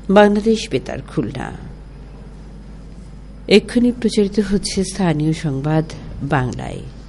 বাংলাদেশ বেতার খুলনা। এক্ষুনি প্রচারিত হচ্ছে স্থানীয় সংবাদ বাংলায়।